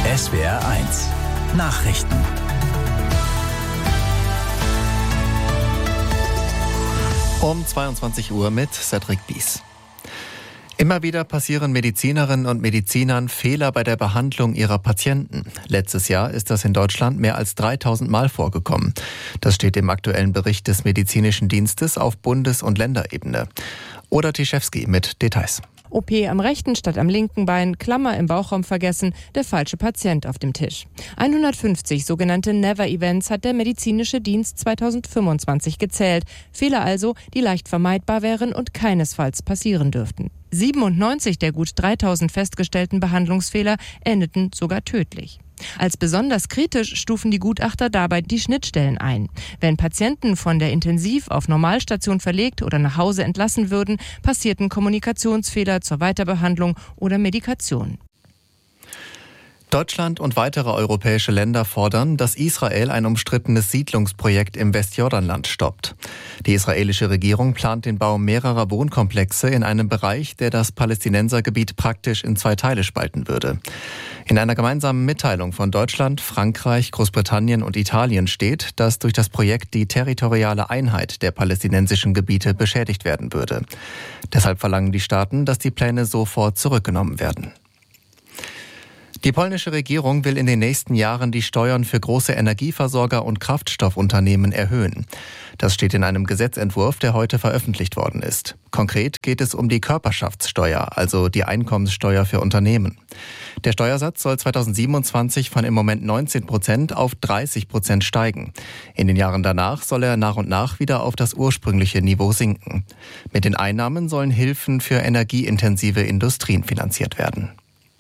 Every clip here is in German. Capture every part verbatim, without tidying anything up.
S W R eins Nachrichten. Um zweiundzwanzig Uhr mit Cedric Bies. Immer wieder passieren Medizinerinnen und Medizinern Fehler bei der Behandlung ihrer Patienten. Letztes Jahr ist das in Deutschland mehr als dreitausend Mal vorgekommen. Das steht im aktuellen Bericht des Medizinischen Dienstes auf Bundes- und Länderebene. Oda Tischewski mit Details. O P am rechten statt am linken Bein, Klammer im Bauchraum vergessen, der falsche Patient auf dem Tisch. hundertfünfzig sogenannte Never-Events hat der medizinische Dienst zweitausendfünfundzwanzig gezählt. Fehler also, die leicht vermeidbar wären und keinesfalls passieren dürften. siebenundneunzig der gut dreitausend festgestellten Behandlungsfehler endeten sogar tödlich. Als besonders kritisch stufen die Gutachter dabei die Schnittstellen ein. Wenn Patienten von der Intensiv- auf Normalstation verlegt oder nach Hause entlassen würden, passierten Kommunikationsfehler zur Weiterbehandlung oder Medikation. Deutschland und weitere europäische Länder fordern, dass Israel ein umstrittenes Siedlungsprojekt im Westjordanland stoppt. Die israelische Regierung plant den Bau mehrerer Wohnkomplexe in einem Bereich, der das Palästinensergebiet praktisch in zwei Teile spalten würde. In einer gemeinsamen Mitteilung von Deutschland, Frankreich, Großbritannien und Italien steht, dass durch das Projekt die territoriale Einheit der palästinensischen Gebiete beschädigt werden würde. Deshalb verlangen die Staaten, dass die Pläne sofort zurückgenommen werden. Die polnische Regierung will in den nächsten Jahren die Steuern für große Energieversorger und Kraftstoffunternehmen erhöhen. Das steht in einem Gesetzentwurf, der heute veröffentlicht worden ist. Konkret geht es um die Körperschaftssteuer, also die Einkommenssteuer für Unternehmen. Der Steuersatz soll zweitausendsiebenundzwanzig von im Moment neunzehn Prozent auf dreißig Prozent steigen. In den Jahren danach soll er nach und nach wieder auf das ursprüngliche Niveau sinken. Mit den Einnahmen sollen Hilfen für energieintensive Industrien finanziert werden.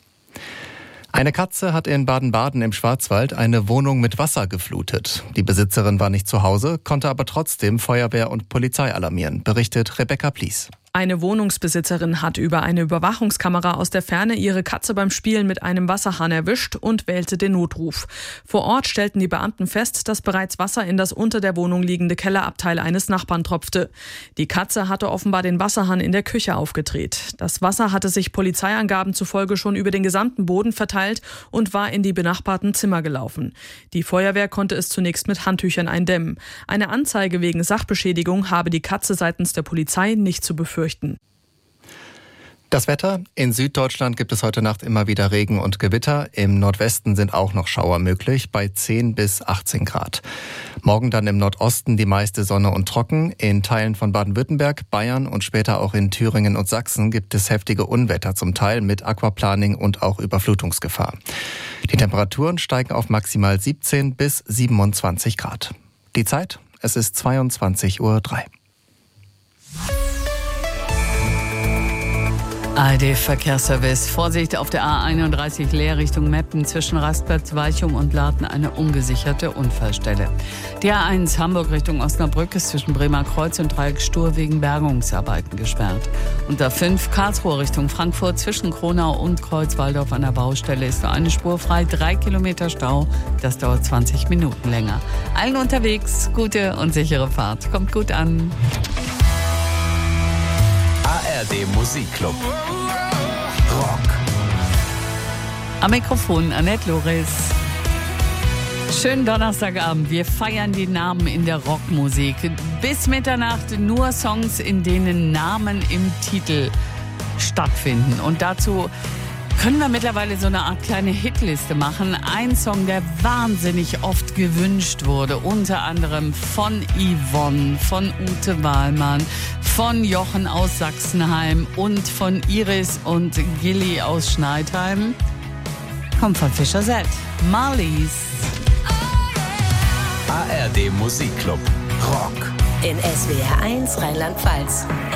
Eine Katze hat in Baden-Baden im Schwarzwald eine Wohnung mit Wasser geflutet. Die Besitzerin war nicht zu Hause, konnte aber trotzdem Feuerwehr und Polizei alarmieren, berichtet Rebecca Plies. Eine Wohnungsbesitzerin hat über eine Überwachungskamera aus der Ferne ihre Katze beim Spielen mit einem Wasserhahn erwischt und wählte den Notruf. Vor Ort stellten die Beamten fest, dass bereits Wasser in das unter der Wohnung liegende Kellerabteil eines Nachbarn tropfte. Die Katze hatte offenbar den Wasserhahn in der Küche aufgedreht. Das Wasser hatte sich Polizeiangaben zufolge schon über den gesamten Boden verteilt und war in die benachbarten Zimmer gelaufen. Die Feuerwehr konnte es zunächst mit Handtüchern eindämmen. Eine Anzeige wegen Sachbeschädigung habe die Katze seitens der Polizei nicht zu befürchten. Das Wetter: In Süddeutschland gibt es heute Nacht immer wieder Regen und Gewitter. Im Nordwesten sind auch noch Schauer möglich, bei zehn bis achtzehn Grad. Morgen dann im Nordosten die meiste Sonne und trocken. In Teilen von Baden-Württemberg, Bayern und später auch in Thüringen und Sachsen gibt es heftige Unwetter, zum Teil mit Aquaplaning und auch Überflutungsgefahr. Die Temperaturen steigen auf maximal siebzehn bis siebenundzwanzig Grad. Die Zeit: Es ist zweiundzwanzig Uhr drei. A R D-Verkehrsservice. Vorsicht auf der A einunddreißig Leer Richtung Meppen zwischen Rastplatz, Weichum und Laden eine ungesicherte Unfallstelle. Die A eins Hamburg Richtung Osnabrück ist zwischen Bremer Kreuz und Dreieck Stur wegen Bergungsarbeiten gesperrt. Und A fünf Karlsruhe Richtung Frankfurt zwischen Kronau und Kreuzwaldorf an der Baustelle ist nur eine Spur frei, drei Kilometer Stau. Das dauert zwanzig Minuten länger. Allen unterwegs gute und sichere Fahrt. Kommt gut an. A R D Musikclub. Rock. Am Mikrofon Annette Loris. Schönen Donnerstagabend. Wir feiern die Namen in der Rockmusik. Bis Mitternacht nur Songs, in denen Namen im Titel stattfinden. Und dazu können wir mittlerweile so eine Art kleine Hitliste machen. Ein Song, der wahnsinnig oft gewünscht wurde. Unter anderem von Yvonne, von Ute Wahlmann, von Jochen aus Sachsenheim und von Iris und Gilly aus Schneidheim. Kommt von Fischer Z. Marlies. A R D Musikclub. Rock. In S W R eins Rheinland-Pfalz.